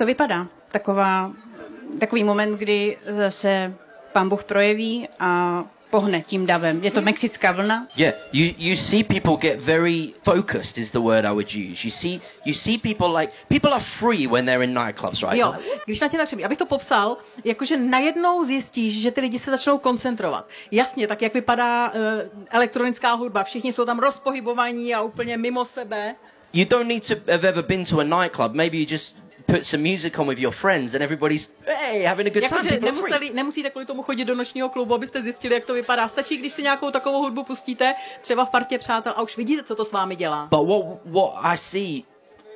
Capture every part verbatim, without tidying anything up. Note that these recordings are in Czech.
to vypadá? Taková, takový moment, kdy se Pán Bůh projeví a pohne tím davem. Je to mexická vlna? Yeah, you, you see people get very focused is the word I would use. You see you see people like people are free when they're in nightclubs, right? Jo, když na tě tak přemýšlím, abych to popsal, jakože najednou zjistíš, že ty lidi se začnou koncentrovat. Jasně, tak jak vypadá uh, elektronická hudba, všichni jsou tam rozpohybovaní a úplně mimo sebe. You don't need to have ever been to a nightclub. Maybe you just put some music on with your friends and everybody's hey having a good time. Jakože nemuseli, nemusíte kvůli tomu chodit do nočního klubu, abyste zjistili, jak to vypadá. Stačí, když si nějakou takovou hudbu pustíte, třeba v partě přátel a už vidíte, co to s vámi dělá. But what what I see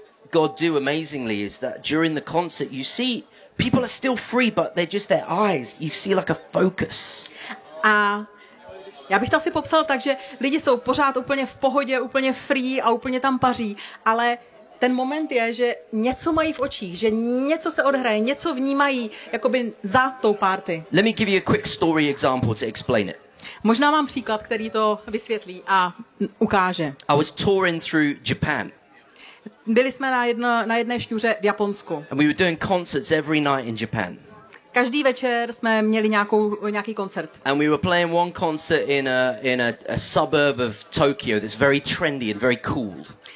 God do amazingly is that during the concert you see people are still free, but they're just their eyes. You see like a focus. A já bych to asi popsal tak, že lidi jsou pořád úplně v pohodě, úplně free a úplně tam paří, ale ten moment je, že něco mají v očích, že něco se odhraje, něco vnímají jakoby za tou party. Let me give you a quick story example to explain it. Možná mám příklad, který to vysvětlí a ukáže. I was touring through Japan. Byli jsme na, jedno, na jedné šňůře v Japonsku. And we were doing concerts every night in Japan. Každý večer jsme měli nějakou, nějaký koncert. And we were playing one concert in a in a, a suburb of Tokyo that's very trendy and very cool.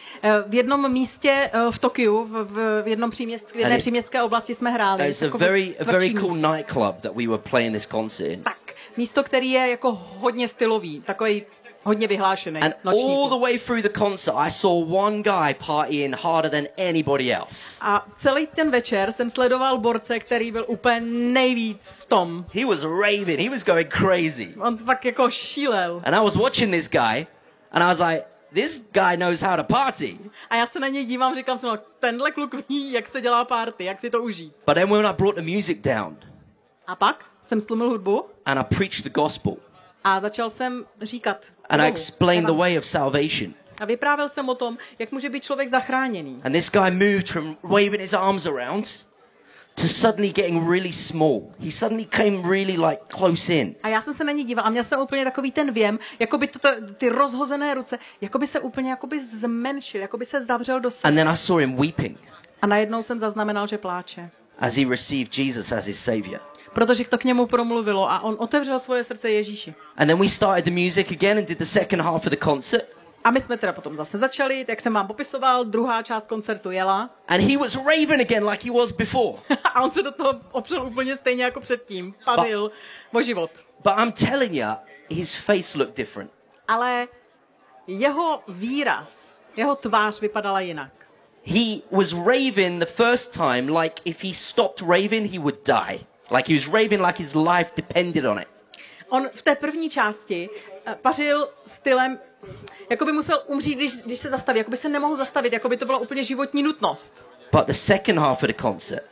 V jednom místě v Tokiu, v, v jednom příměst, v jedné příměstské oblasti jsme hráli. It's a very a very cool nightclub that we were playing this concert in. Tak, místo, který je jako hodně stylový, takový hodně vyhlášený. And all the way through the concert, I saw one guy partying harder than anybody else. A celý ten večer jsem sledoval borce, který byl úplně nejvíc v tom. He was raving, he was going crazy. On fakt jako šílel. And I was watching this guy, and I was like, this guy knows how to party. A já se na něj dívám, říkám si, no, tenhle kluk ví, jak se dělá party, jak si to užít. But then when I brought the music down, a pak jsem stlumil hudbu, and I preached the gospel, a začal jsem říkat and I explained the way of salvation. A vyprávěl jsem o tom, jak může být člověk zachráněný. And this guy moved from waving his arms around to suddenly getting really small. He suddenly came really like close in. A já jsem se na něj díval a měl jsem úplně takový ten věm, jako by to, ty rozhozené ruce, jako by se úplně jako by zmenšil, jako by se zavřel do sebe. And then I saw him weeping. A najednou jsem zaznamenal, že pláče. As he received Jesus as his savior. Protože to k němu promluvilo a on otevřel svoje srdce Ježíši. And then we started the music again and did the second half of the concert. A my jsme teda potom zase začali, jak jsem vám popisoval, druhá část koncertu jela. And he was raving again like he was before. A on se do toho opřel úplně stejně jako předtím. Pařil o život. But I'm telling you, his face looked different. Ale jeho výraz, jeho tvář vypadala jinak. He was raving the first time like if he stopped raving, he would die. Like he was raving like his life depended on it. On v té první části pařil stylem, jako by musel umřít, když, když se zastaví, jako by se nemohl zastavit, jako by to byla úplně životní nutnost. But the second half of the concert,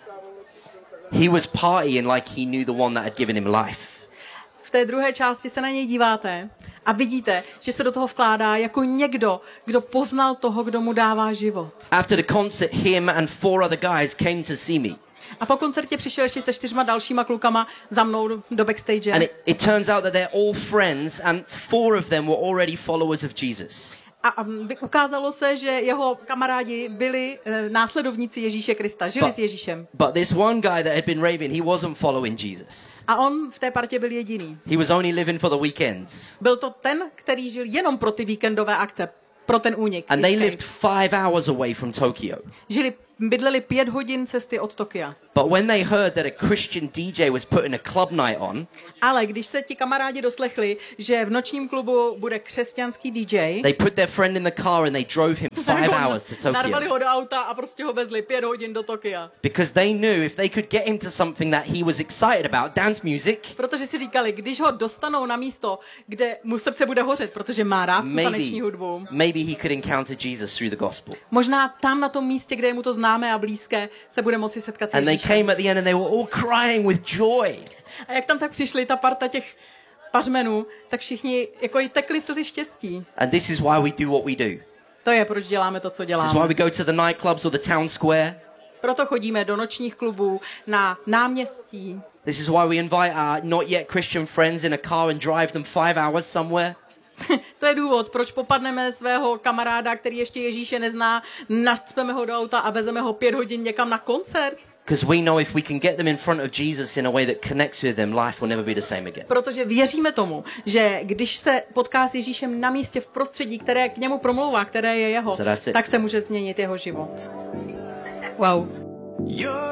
he was partying like he knew the one that had given him life. V té druhé části se na něj díváte a vidíte, že se do toho vkládá jako někdo, kdo poznal toho, kdo mu dává život. After the concert, him and four other guys came to see me. A po koncertě přišel ještě se čtyřma dalšíma klukama za mnou do backstage. And it, it turns out that they're all friends and four of them were already followers of Jesus. A ukázalo se, že jeho kamarádi byli e, následovníci Ježíše Krista, žili but, s Ježíšem. But this one guy that had been raving, he wasn't following Jesus. A on v té partě byl jediný. He was only living for the weekends. Byl to ten, který žil jenom pro ty víkendové akce, pro ten únik. And they lived five hours away from Tokyo. Žili, bydleli pět hodin cesty od Tokia. But when they heard that a Christian D J was putting a club night on, ale když se ti kamarádi doslechli, že v nočním klubu bude křesťanský D J, they put their friend in the car and they drove him five hours to Tokyo. Narvali ho do auta a prostě ho vezli pět hodin do Tokia. Because they knew if they could get him to something that he was excited about, dance music. Protože si říkali, když ho dostanou na místo, kde mu srdce bude hořet, protože má rád tu taneční hudbu. Maybe he could encounter Jesus through the gospel. Možná tam na tom místě, kde je mu to známé a blízké, se bude moci setkat s And they Ježíšem. came at the end and they were all crying with joy. A jak tam tak přišli ta parta těch pařmenů, tak všichni jako i tekli slzy štěstí. And this is why we do what we do. To je, proč děláme to, co děláme. This is why we go to the nightclubs or the town square. Proto chodíme do nočních klubů, na náměstí. This is why we invite our not yet Christian friends in a car and drive them five hours somewhere. To je důvod, proč popadneme svého kamaráda, který ještě Ježíše nezná, nacpeme ho do auta a vezeme ho pět hodin někam na koncert. Because we know if we can get them in front of Jesus in a way that connects with them, life will never be the same again. Protože věříme tomu, že když se potká s Ježíšem na místě v prostředí, které k němu promlouvá, které je jeho, So that's it. tak se může změnit jeho život. Wow.